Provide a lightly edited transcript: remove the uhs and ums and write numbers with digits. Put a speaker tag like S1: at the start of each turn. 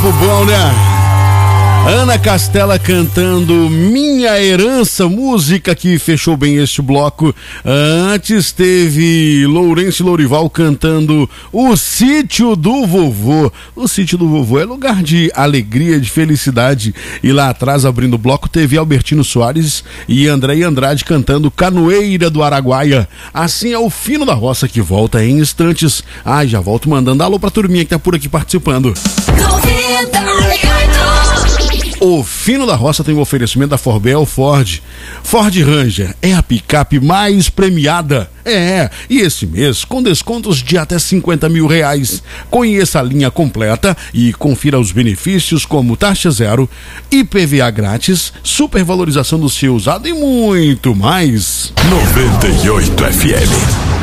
S1: tempo bom, né? Ana Castela cantando Minha Herança, música que fechou bem este bloco. Antes teve Lourenço Lourival cantando O Sítio do Vovô. O Sítio do Vovô é lugar de alegria, de felicidade. E lá atrás, abrindo o bloco, teve Albertino Soares e André Andrade cantando Canoeira do Araguaia. Assim é o Fino da Roça, que volta em instantes. Já volto mandando alô pra turminha que tá por aqui participando. O Fino da Roça tem um oferecimento da Forbel Ford. Ford Ranger é a picape mais premiada. E esse mês com descontos de até R$50 mil. Conheça a linha completa e confira os benefícios como taxa zero, IPVA grátis, supervalorização do seu usado e muito mais.
S2: 98 FM.